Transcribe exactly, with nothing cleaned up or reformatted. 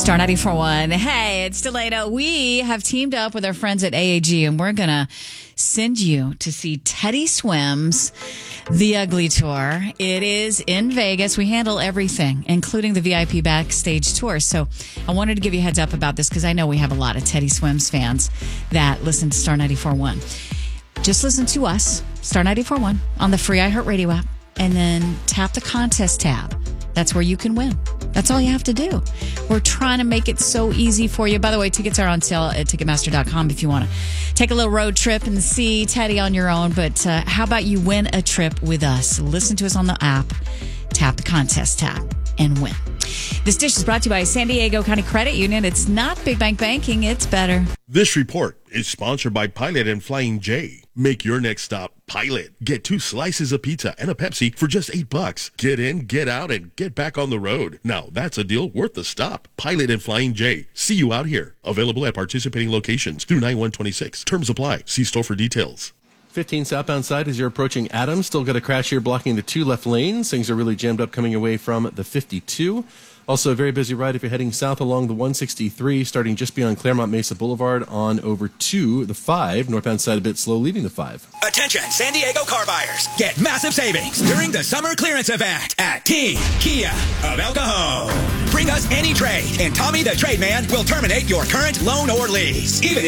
Star ninety-four point one. Hey, it's Delano. We have teamed up with our friends at A A G, and we're going to send you to see Teddy Swims' The Ugly Tour. It is in Vegas. We handle everything, including the V I P backstage tour. So I wanted to give you a heads up about this because I know we have a lot of Teddy Swims fans that listen to Star ninety-four point one. Just listen to us, Star ninety-four point one, on the free iHeartRadio app, and then tap the contest tab. That's where you can win. That's all you have to do. We're trying to make it so easy for you. By the way, tickets are on sale at Ticketmaster dot com if you want to take a little road trip and see Teddy on your own. But uh, how about you win a trip with us? Listen to us on the app, tap the contest tab, and win. This dish is brought to you by San Diego County Credit Union. It's not big bank banking. It's better. This report is sponsored by Pilot and Flying J. Make your next stop Pilot. Get two slices of pizza and a Pepsi for just eight bucks. Get in, get out, and get back on the road. Now, that's a deal worth the stop. Pilot and Flying J. See you out here. Available at participating locations through nine one twenty-six. Terms apply. See store for details. fifteen southbound side as you're approaching Adams. Still got a crash here blocking the two left lanes. Things are really jammed up coming away from the fifty-two. Also a very busy ride if you're heading south along the one sixty-three, starting just beyond Claremont Mesa Boulevard on over to the five. Northbound side a bit slow, leaving the five. Attention, San Diego car buyers. Get massive savings during the summer clearance event at Team Kia of El Cajon. Bring us any trade, and Tommy the Trade Man will terminate your current loan or lease, even